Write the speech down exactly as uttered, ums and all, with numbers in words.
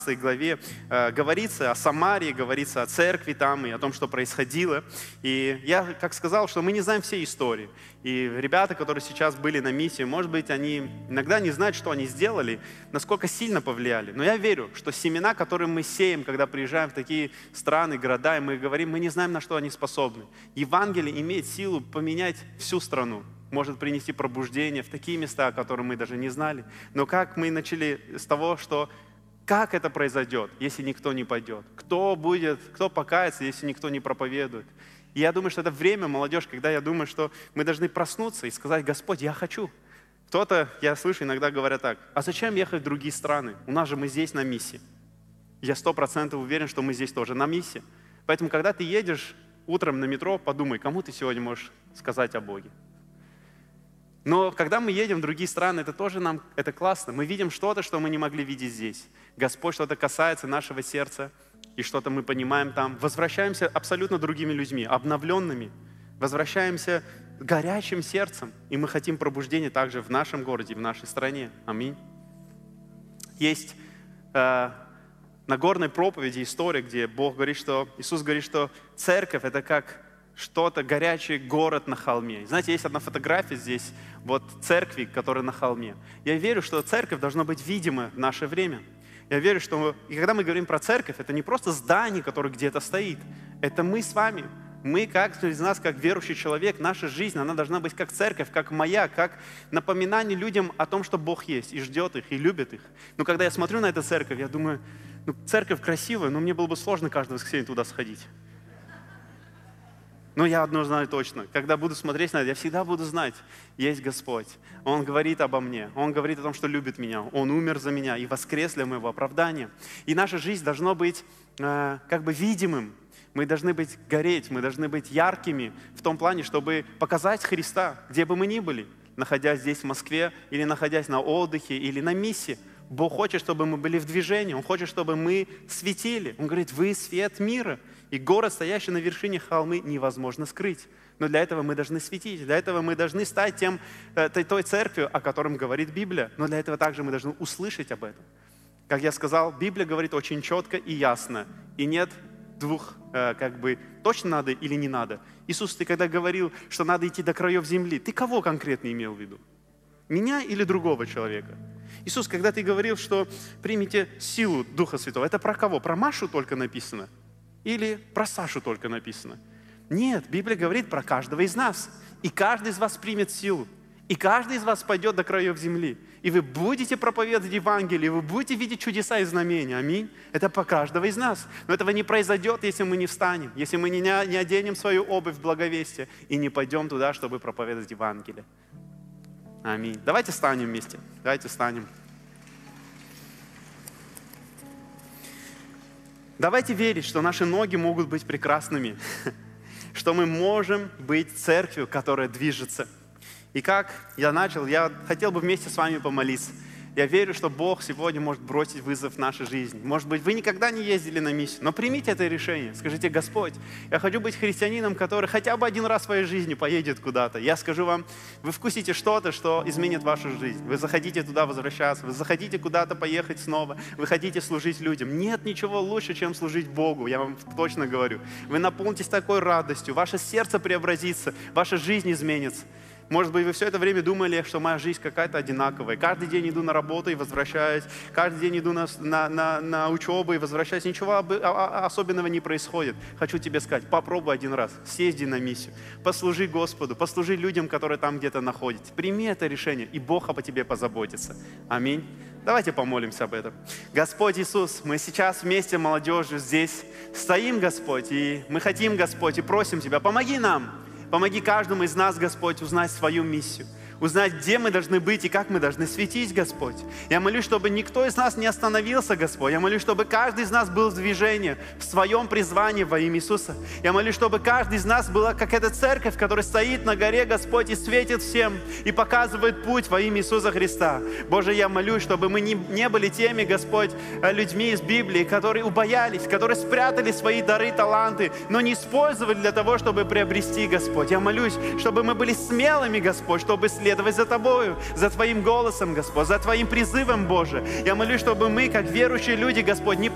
главе э, говорится о Самарии, говорится о церкви там и о том, что происходило. И я, как сказал, что мы не знаем всей истории. И ребята, которые сейчас были на миссии, может быть, они иногда не знают, что они сделали, насколько сильно повлияли. Но я верю, что семена, которые мы сеем, когда приезжаем в такие страны, города, и мы говорим, мы не знаем, на что они способны. Евангелие имеет силу поменять всю страну, может принести пробуждение в такие места, которые мы даже не знали. Но как мы начали с того, что как это произойдет, если никто не пойдет? Кто будет, кто покается, если никто не проповедует? И я думаю, что это время, молодежь, когда я думаю, что мы должны проснуться и сказать: Господь, я хочу. Кто-то, я слышу, иногда говорят так: а зачем ехать в другие страны? У нас же мы здесь на миссии. Я сто процентов уверен, что мы здесь тоже на миссии. Поэтому, когда ты едешь утром на метро, подумай, кому ты сегодня можешь сказать о Боге. Но когда мы едем в другие страны, это тоже нам, это классно. Мы видим что-то, что мы не могли видеть здесь. Господь что-то касается нашего сердца, и что-то мы понимаем там. Возвращаемся абсолютно другими людьми, обновленными. Возвращаемся горячим сердцем, и мы хотим пробуждения также в нашем городе, в нашей стране. Аминь. Есть э, Нагорной проповеди история, где Бог говорит, что Иисус говорит, что церковь — это как что-то, горячий город на холме. Знаете, есть одна фотография здесь, вот церкви, которая на холме. Я верю, что церковь должна быть видима в наше время. Я верю, что и когда мы говорим про церковь, это не просто здание, которое где-то стоит. Это мы с вами. Мы, как из нас, как верующий человек, наша жизнь, она должна быть как церковь, как маяк, как напоминание людям о том, что Бог есть, и ждет их, и любит их. Но когда я смотрю на эту церковь, я думаю, ну, церковь красивая, но мне было бы сложно каждое воскресенье туда сходить. Но я одно знаю точно, когда буду смотреть на это, я всегда буду знать, есть Господь. Он говорит обо мне, Он говорит о том, что любит меня, Он умер за меня и воскрес для моего оправдания. И наша жизнь должна быть э, как бы видимым. Мы должны быть гореть, мы должны быть яркими в том плане, чтобы показать Христа, где бы мы ни были, находясь здесь в Москве, или находясь на отдыхе, или на миссии. Бог хочет, чтобы мы были в движении, Он хочет, чтобы мы светили. Он говорит, вы свет мира. И город, стоящий на вершине холмы, невозможно скрыть. Но для этого мы должны светить, для этого мы должны стать тем, той, той церковью, о котором говорит Библия. Но для этого также мы должны услышать об этом. Как я сказал, Библия говорит очень четко и ясно. И нет двух, как бы, точно надо или не надо. Иисус, ты когда говорил, что надо идти до краев земли, ты кого конкретно имел в виду? Меня или другого человека? Иисус, когда ты говорил, что примите силу Духа Святого, это про кого? Про Машу только написано? Или про Сашу только написано? Нет, Библия говорит про каждого из нас. И каждый из вас примет силу. И каждый из вас пойдет до краев земли. И вы будете проповедовать Евангелие, вы будете видеть чудеса и знамения. Аминь. Это по каждого из нас. Но этого не произойдет, если мы не встанем, если мы не, не оденем свою обувь в благовестие и не пойдем туда, чтобы проповедовать Евангелие. Аминь. Давайте встанем вместе. Давайте встанем. Давайте верить, что наши ноги могут быть прекрасными, что мы можем быть церковью, которая движется. И как я начал, я хотел бы вместе с вами помолиться. Я верю, что Бог сегодня может бросить вызов в нашей жизни. Может быть, вы никогда не ездили на миссию, но примите это решение. Скажите: Господь, я хочу быть христианином, который хотя бы один раз в своей жизни поедет куда-то. Я скажу вам, вы вкусите что-то, что изменит вашу жизнь. Вы захотите туда возвращаться, вы захотите куда-то поехать снова, вы хотите служить людям. Нет ничего лучше, чем служить Богу, я вам точно говорю. Вы наполнитесь такой радостью, ваше сердце преобразится, ваша жизнь изменится. Может быть, вы все это время думали, что моя жизнь какая-то одинаковая. Каждый день иду на работу и возвращаюсь. Каждый день иду на, на, на, на учебу и возвращаюсь. Ничего особенного не происходит. Хочу тебе сказать, попробуй один раз. Съезди на миссию. Послужи Господу. Послужи людям, которые там где-то находятся. Прими это решение, и Бог об тебе позаботится. Аминь. Давайте помолимся об этом. Господь Иисус, мы сейчас вместе, молодежью, здесь стоим, Господь, и мы хотим, Господь, и просим Тебя, помоги нам. Помоги каждому из нас, Господь, узнать свою миссию, узнать, где мы должны быть и как мы должны светить, Господь. Я молюсь, чтобы никто из нас не остановился, Господь. Я молюсь, чтобы каждый из нас был в движении, в своем призвании во имя Иисуса. Я молюсь, чтобы каждый из нас была как эта церковь, которая стоит на горе, Господь, и светит всем, и показывает путь во имя Иисуса Христа. Боже, я молюсь, чтобы мы не, не были теми, Господь, людьми из Библии, которые убоялись, которые спрятали свои дары, таланты, но не использовали для того, чтобы приобрести, Господь. Я молюсь, чтобы мы были смелыми, Господь, чтобы следовать следовать за Тобою, за Твоим голосом, Господь, за Твоим призывом, Боже. Я молюсь, чтобы мы, как верующие люди, Господь, не